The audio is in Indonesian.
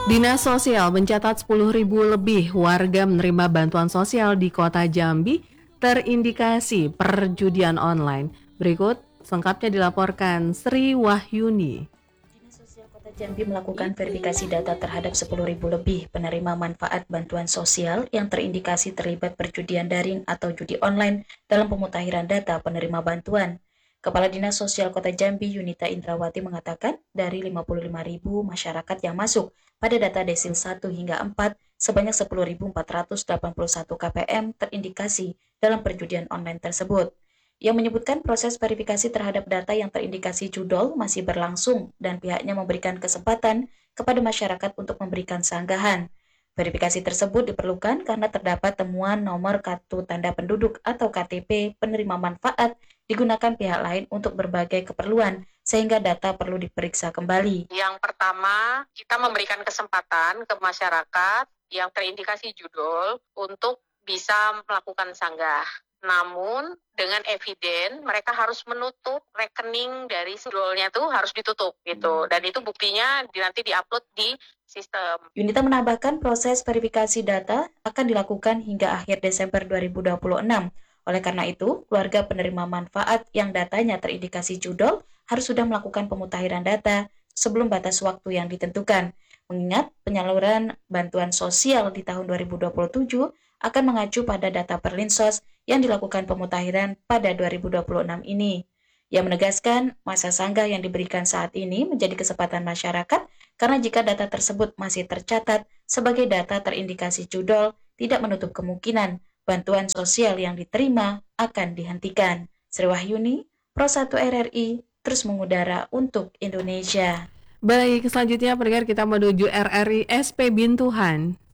Dinas Sosial mencatat 10.000 lebih warga menerima bantuan sosial di Kota Jambi terindikasi perjudian online. Berikut selengkapnya dilaporkan Sri Wahyuni. Dinas Sosial Kota Jambi melakukan verifikasi data terhadap 10.000 lebih penerima manfaat bantuan sosial yang terindikasi terlibat perjudian daring atau judi online dalam pemutakhiran data penerima bantuan. Kepala Dinas Sosial Kota Jambi Yunita Indrawati mengatakan dari 55.000 masyarakat yang masuk pada data desil 1 hingga 4, sebanyak 10.481 KPM terindikasi dalam perjudian online tersebut. Ia menyebutkan proses verifikasi terhadap data yang terindikasi judol masih berlangsung dan pihaknya memberikan kesempatan kepada masyarakat untuk memberikan sanggahan. Verifikasi tersebut diperlukan karena terdapat temuan nomor kartu tanda penduduk atau KTP penerima manfaat digunakan pihak lain untuk berbagai keperluan, sehingga data perlu diperiksa kembali. Yang pertama, kita memberikan kesempatan ke masyarakat yang terindikasi judul untuk bisa melakukan sanggah. Namun dengan eviden mereka harus menutup rekening dari judulnya tuh harus ditutup gitu. Dan itu buktinya nanti diupload di sistem. Yunita menambahkan proses verifikasi data akan dilakukan hingga akhir Desember 2026. Oleh karena itu, keluarga penerima manfaat yang datanya terindikasi judol harus sudah melakukan pemutakhiran data sebelum batas waktu yang ditentukan. Mengingat penyaluran bantuan sosial di tahun 2027 akan mengacu pada data Perlinsos yang dilakukan pemutakhiran pada 2026 ini. Ia menegaskan masa sanggah yang diberikan saat ini menjadi kesempatan masyarakat karena jika data tersebut masih tercatat sebagai data terindikasi judol, tidak menutup kemungkinan bantuan sosial yang diterima akan dihentikan. Sri Wahyuni, Pro 1 RRI, terus mengudara untuk Indonesia. Baik, selanjutnya pendengar kita menuju RRI SP Bintuhan.